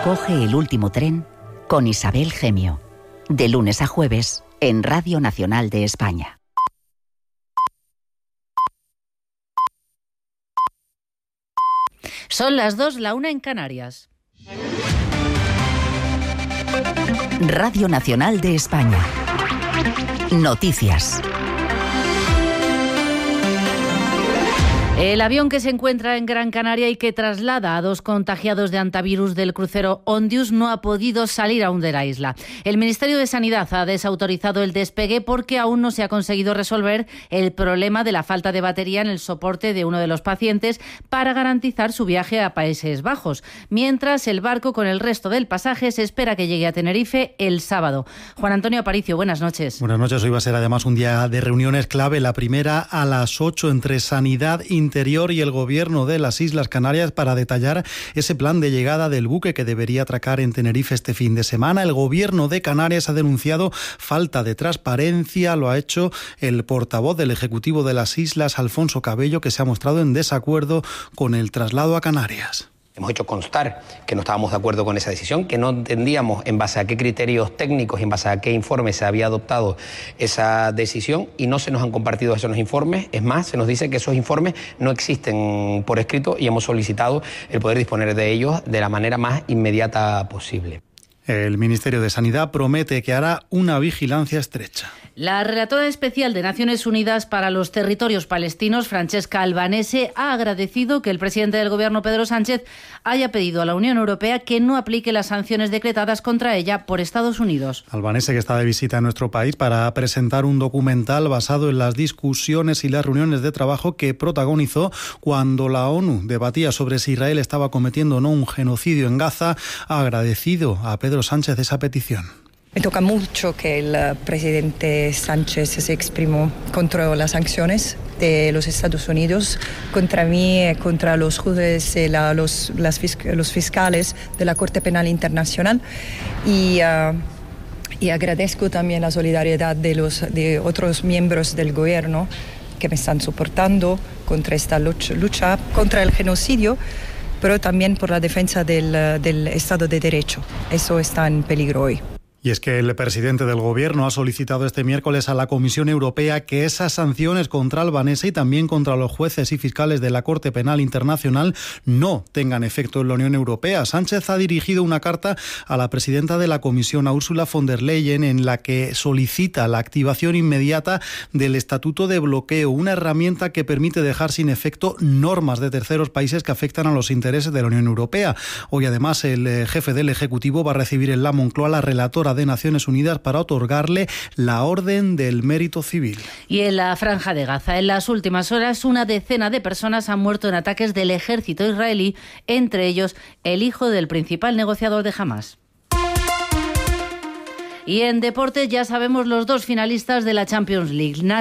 Coge el último tren con Isabel Gemio. De lunes a jueves en Radio Nacional de España. Son las 2, la 1 en Canarias. Radio Nacional de España. Noticias. El avión que se encuentra en Gran Canaria y que traslada a 2 contagiados de hantavirus del crucero Ondius no ha podido salir aún de la isla. El Ministerio de Sanidad ha desautorizado el despegue porque aún no se ha conseguido resolver el problema de la falta de batería en el soporte de uno de los pacientes para garantizar su viaje a Países Bajos. Mientras, el barco con el resto del pasaje se espera que llegue a Tenerife el sábado. Juan Antonio Aparicio, buenas noches. Buenas noches. Hoy va a ser además un día de reuniones clave. La primera a las 8 entre Sanidad, Interior y el Gobierno de las Islas Canarias para detallar ese plan de llegada del buque que debería atracar en Tenerife este fin de semana. El Gobierno de Canarias ha denunciado falta de transparencia. Lo ha hecho el portavoz del Ejecutivo de las Islas, Alfonso Cabello, que se ha mostrado en desacuerdo con el traslado a Canarias. Hemos hecho constar que no estábamos de acuerdo con esa decisión, que no entendíamos en base a qué criterios técnicos y en base a qué informes se había adoptado esa decisión, y no se nos han compartido esos informes. Es más, se nos dice que esos informes no existen por escrito y hemos solicitado el poder disponer de ellos de la manera más inmediata posible. El Ministerio de Sanidad promete que hará una vigilancia estrecha. La relatora especial de Naciones Unidas para los territorios palestinos, Francesca Albanese, ha agradecido que el presidente del Gobierno, Pedro Sánchez, haya pedido a la Unión Europea que no aplique las sanciones decretadas contra ella por Estados Unidos. Albanese, que está de visita en nuestro país para presentar un documental basado en las discusiones y las reuniones de trabajo que protagonizó cuando la ONU debatía sobre si Israel estaba cometiendo o no un genocidio en Gaza, ha agradecido a Pedro Sánchez esa petición. Me toca mucho que el presidente Sánchez se exprimó contra las sanciones de los Estados Unidos, contra mí, contra los jueces, los fiscales de la Corte Penal Internacional, y agradezco también la solidaridad de otros miembros del gobierno que me están soportando contra esta lucha contra el genocidio, pero también por la defensa del Estado de Derecho. Eso está en peligro hoy. Y es que el presidente del Gobierno ha solicitado este miércoles a la Comisión Europea que esas sanciones contra Albanese y también contra los jueces y fiscales de la Corte Penal Internacional no tengan efecto en la Unión Europea. Sánchez ha dirigido una carta a la presidenta de la Comisión, a Ursula von der Leyen, en la que solicita la activación inmediata del Estatuto de Bloqueo, una herramienta que permite dejar sin efecto normas de terceros países que afectan a los intereses de la Unión Europea. Hoy, además, el jefe del Ejecutivo va a recibir en la Moncloa a la relatora de Naciones Unidas para otorgarle la Orden del Mérito Civil. Y en la Franja de Gaza, en las últimas horas, una decena de personas han muerto en ataques del ejército israelí, entre ellos el hijo del principal negociador de Hamás. Y en deporte ya sabemos los 2 finalistas de la Champions League.